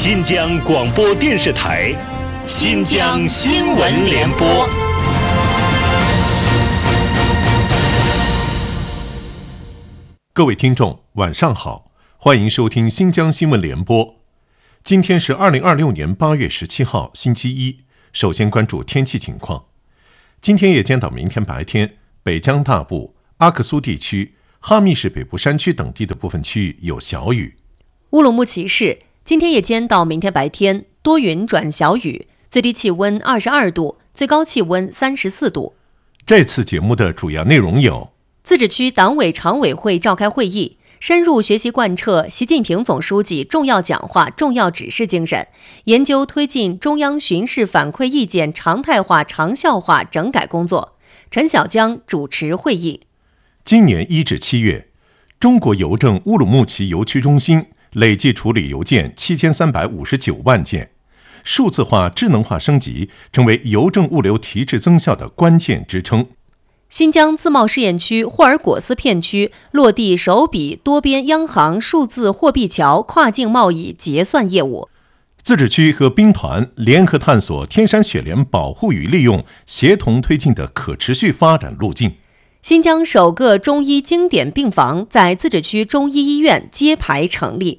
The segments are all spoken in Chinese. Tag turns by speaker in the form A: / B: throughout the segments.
A: 新疆广播电视台新疆新闻联播。
B: 各位听众晚上好，欢迎收听新疆新闻联播。今天是2026年8月17号星期一，首先关注天气情况。今天夜间到明天白天，北疆大部、阿克苏地区、哈密市北部山区等地的部分区域有小雨。
C: 乌鲁木齐市今天夜间到明天白天多云转小雨，最低气温22度，最高气温34度。
B: 这次节目的主要内容有：
C: 自治区党委常委会召开会议，深入学习贯彻习近平总书记重要讲话、重要指示精神，研究推进中央巡视反馈意见常态化、长效化整改工作。陈小江主持会议。
B: 今年1至7月，中国邮政乌鲁木齐邮区中心累计处理邮件7359万件，数字化、智能化升级成为邮政物流提质增效的关键支撑。
C: 新疆自贸试验区霍尔果斯片区落地首笔多边央行数字货币桥跨境贸易结算业务。
B: 自治区和兵团联合探索天山雪莲保护与利用协同推进的可持续发展路径。
C: 新疆首个中医经典病房在自治区中医医院揭牌成立。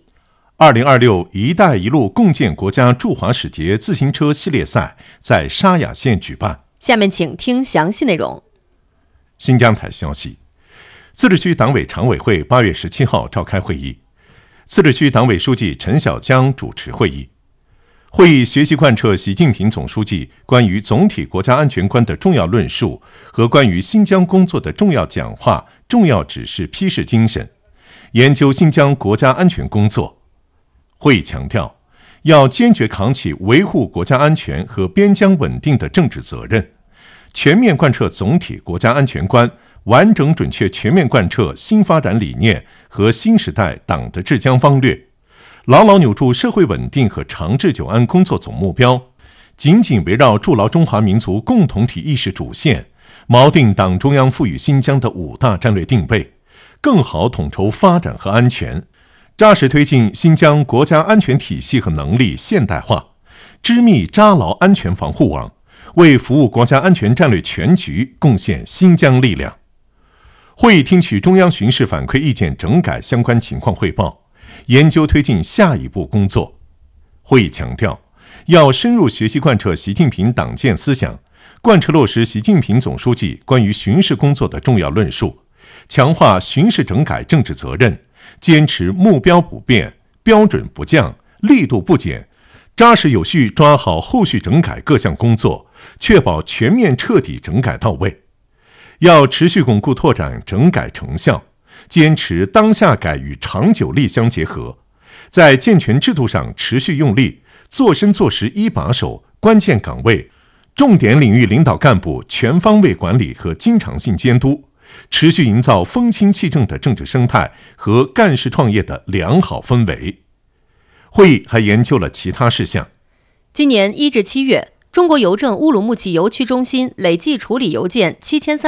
B: 2026一带一路共建国家驻华使节自行车系列赛在沙雅县举办。
C: 下面请听详细内容。
B: 新疆台消息，自治区党委常委会8月17号召开会议，自治区党委书记陈小江主持会议。会议学习贯彻习近平总书记关于总体国家安全观的重要论述和关于新疆工作的重要讲话、重要指示批示精神，研究新疆国家安全工作。会议强调，要坚决扛起维护国家安全和边疆稳定的政治责任，全面贯彻总体国家安全观，完整准确全面贯彻新发展理念和新时代党的治疆方略，牢牢扭住社会稳定和长治久安工作总目标，紧紧围绕筑牢中华民族共同体意识主线，锚定党中央赋予新疆的5大战略定位，更好统筹发展和安全，扎实推进新疆国家安全体系和能力现代化，织密扎牢安全防护网，为服务国家安全战略全局贡献新疆力量。会议听取中央巡视反馈意见整改相关情况汇报，研究推进下一步工作。会议强调，要深入学习贯彻习近平党建思想，贯彻落实习近平总书记关于巡视工作的重要论述，强化巡视整改政治责任，坚持目标不变、标准不降、力度不减，扎实有序抓好后续整改各项工作，确保全面彻底整改到位。要持续巩固拓展整改成效，坚持当下改与长久力相结合，在健全制度上持续用力，做深做实一把手、关键岗位、重点领域领导干部全方位管理和经常性监督，持续营造风清气正的政治生态和干事创业的良好氛围。会议还研究了其他事项。
C: 今年1至7月，中国邮政乌鲁木齐邮区中心累计处理邮件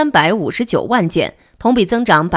C: 7359万件，同比增长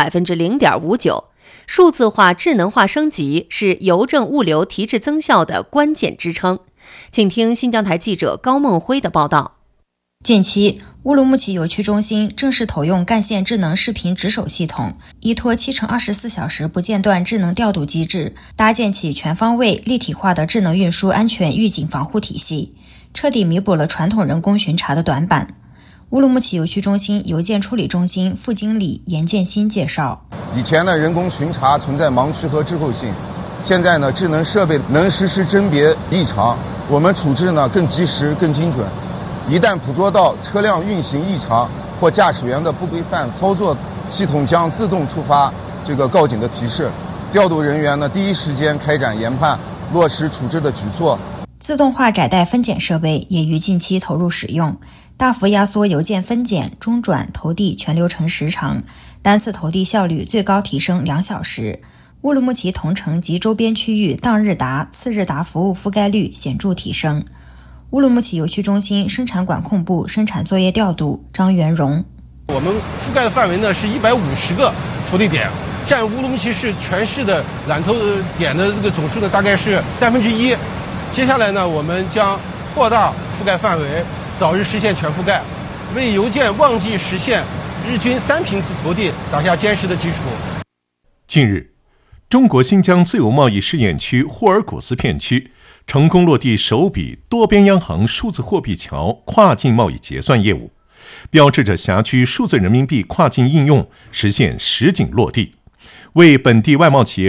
C: 0.59%。数字化、智能化升级是邮政物流提质增效的关键支撑。请听新疆台记者高梦辉的报道。
D: 近期，乌鲁木齐邮区中心正式投用干线智能视频值守系统，依托7×24小时不间断智能调度机制，搭建起全方位立体化的智能运输安全预警防护体系，彻底弥补了传统人工巡查的短板。乌鲁木齐邮区中心邮件处理中心副经理严建新介绍，
E: 以前呢，人工巡查存在盲区和滞后性，现在呢，智能设备能实时甄别异常，我们处置呢更及时、更精准。一旦捕捉到车辆运行异常或驾驶员的不规范操作，系统将自动触发告警的提示，调度人员呢第一时间开展研判，落实处置的举措。
D: 自动化窄带分拣设备也于近期投入使用，大幅压缩邮件分拣、中转、投递全流程时长，单次投递效率最高提升2小时。乌鲁木齐同城及周边区域当日达、次日达服务覆盖率显著提升。乌鲁木齐邮区中心生产管控部生产作业调度张元荣，
F: 我们覆盖的范围呢是150个投递点，占乌鲁木齐市全市的揽投点的总数呢大概是1/3。 接下来呢，我们将扩大覆盖范围，早日实现全覆盖，为邮件旺季实现日均3频次投递打下坚实的基础。
B: 近日，中国新疆自由贸易试验区霍尔果斯片区成功落地首笔多边央行数字货币桥跨境贸易结算业务，标志着辖区数字人民币跨境应用实现实景落地，为本地外贸企业